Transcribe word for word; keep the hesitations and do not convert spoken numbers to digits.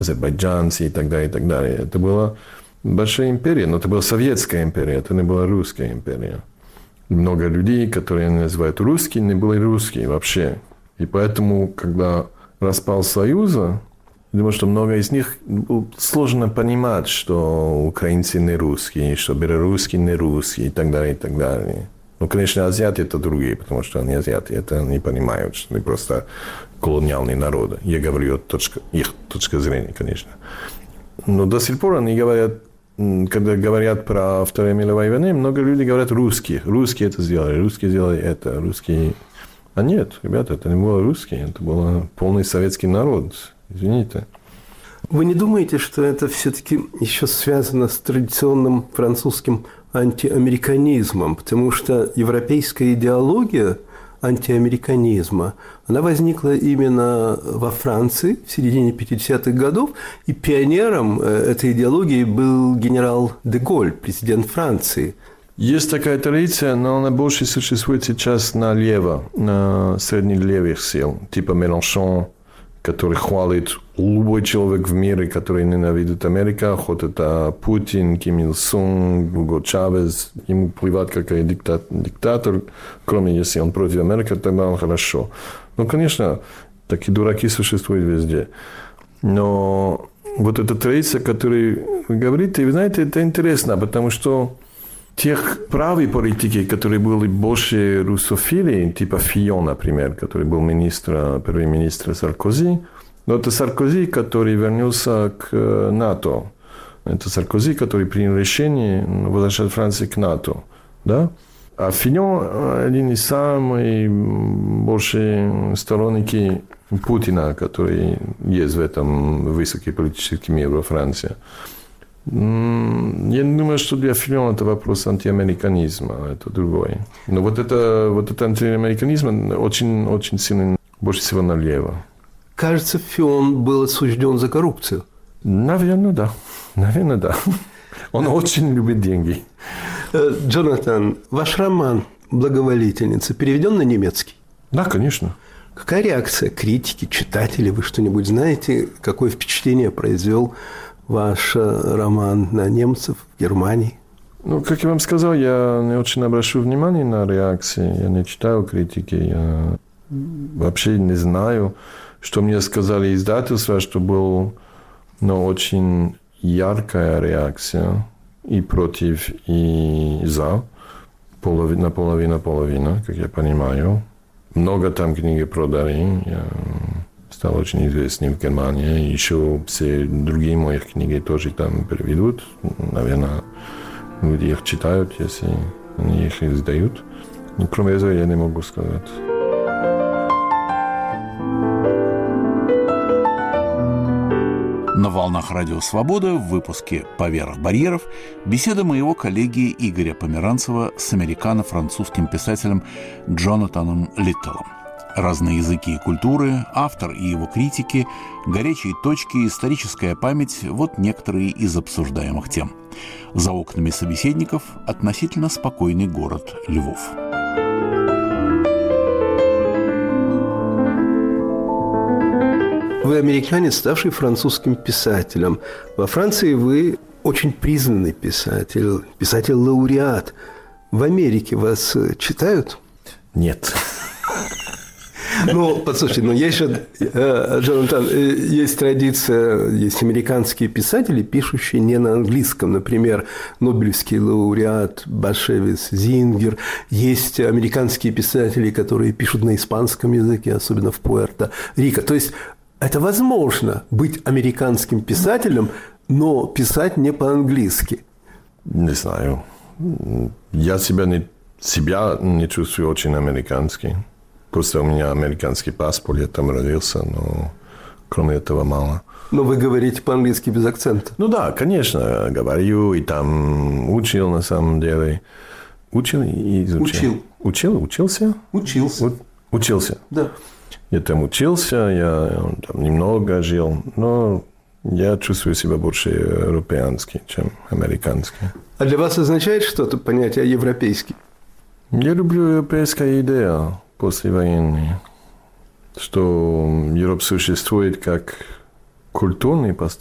азербайджанцы и так далее, и так далее. Это была большая империя, но это была советская империя, это не была русская империя. Много людей, которые называют русские, не были русские вообще. И поэтому, когда распал Союз, я думаю, что много из них сложно понимать, что украинцы не русские, что белорусские не русские и так далее, и так далее. Ну, конечно, азиаты – это другие, потому что они азиаты, это не понимают, что они просто колониальные народы. Я говорю от точки, их точки зрения, конечно. Но до сих пор они говорят, когда говорят про Вторую мировую войну, много людей говорят русские. Русские это сделали, русские сделали это, русские... А нет, ребята, это не было русские, это был полный советский народ. Извините. Вы не думаете, что это все-таки еще связано с традиционным французским антиамериканизмом? Потому что европейская идеология антиамериканизма, она возникла именно во Франции в середине пятидесятых годов, и пионером этой идеологии был генерал де Голль, президент Франции. Есть такая традиция, но она больше существует сейчас налево, на среднелевых сил, типа Mélenchon, который хвалит любой человек в мире, который ненавидит Америку, хоть это Путин, Ким Ир Сун, Гуго Чавес, ему плевать, какой диктатор, кроме если он против Америки, тогда он хорошо. Ну, конечно, такие дураки существуют везде. Но вот эта традиция, о которой вы говорите, вы знаете, это интересно, потому что тех правых политики, которые были больше русофили, типа Фион, например, который был министр, первый министр Саркози, но это Саркози, который вернулся к НАТО. Это Саркози, который принял решение возвращать Францию к НАТО. Да? А Фион один из самых больших сторонники Путина, который есть в этом высокий политический мир во Франции. Я не думаю, что для Фиона это вопрос антиамериканизма, это другое. Но вот это, вот это антиамериканизм очень, очень сильно, больше всего налево. Кажется, Фион был осужден за коррупцию. Наверное, да. Наверное, да. Он очень любит деньги. Джонатан, ваш роман «Благоволительница» переведен на немецкий? Да, конечно. Какая реакция критики, читателей? Вы что-нибудь знаете? Какое впечатление произвел ваш роман на немцев в Германии? Ну, как я вам сказал, я не очень обращу внимание на реакции. Я не читаю критики. Я вообще не знаю, что мне сказали издательства, что была ну, очень яркая реакция и против, и за. Половина, половина, половина, как я понимаю. Много там книги продали. Я стал очень известным в Германии. Еще все другие мои книги тоже там переведут. Наверное, люди их читают, если они их издают. Но кроме этого я не могу сказать. На волнах Радио Свобода в выпуске «Поверх барьеров» беседа моего коллеги Игоря Померанцева с американо-французским писателем Джонатаном Литтелом. Разные языки и культуры, автор и его критики, горячие точки, историческая память – вот некоторые из обсуждаемых тем. За окнами собеседников относительно спокойный город Львов. Вы американец, ставший французским писателем. Во Франции вы очень признанный писатель, писатель-лауреат. В Америке вас читают? Нет. Ну, послушайте, ну есть же, Джонатан, есть традиция, есть американские писатели, пишущие не на английском. Например, Нобелевский лауреат Башевис Зингер. Есть американские писатели, которые пишут на испанском языке, особенно в Пуэрто-Рико. То есть это возможно быть американским писателем, но писать не по-английски. Не знаю. Я себя не, себя не чувствую очень американский. Просто у меня американский паспорт, я там родился, но кроме этого мало. Но вы говорите по-английски без акцента? Ну да, конечно, говорю, и там учил на самом деле. Учил и изучил? Учил. Учил? Учился? Учился. У, учился? Да. Я там учился, я там немного жил, но я чувствую себя больше европеанский, чем американский. А для вас означает что-то понятие европейский? Я люблю европейская идея послевоенная, что Европа существует как культурный